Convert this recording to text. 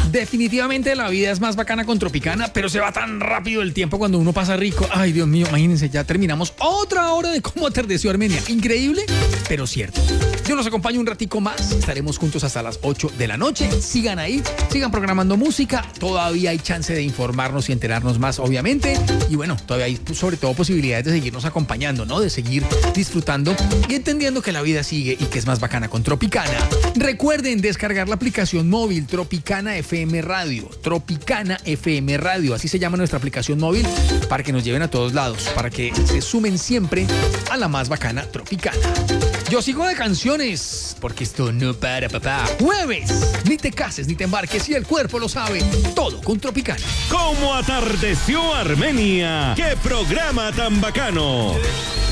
Definitivamente la vida es más bacana con Tropicana, pero se va tan rápido el tiempo cuando uno pasa rico. Ay, Dios mío, imagínense, ya terminamos otra hora de cómo atardeció Armenia. Increíble, pero cierto. Yo los acompaño un ratico más. Estaremos juntos hasta las 8 de la noche. Sigan ahí, sigan programando música. Todavía hay chance de informarnos y enterarnos más, obviamente. Y bueno, todavía hay sobre todo posibilidades de seguirnos acompañando, ¿no? De seguir disfrutando y entendiendo que la vida sigue y que es más bacana con Tropicana. Recuerden descargar la aplicación móvil Tropicana FM Radio. Tropicana FM Radio, así se llama nuestra aplicación móvil, para que nos lleven a todos lados, para que se sumen siempre a la más bacana Tropicana. Yo sigo de canciones, porque esto no para, papá. Jueves, ni te cases ni te embarques, y el cuerpo lo sabe. Todo con Tropicana. ¿Cómo atardeció Armenia? ¡Qué programa tan bacano!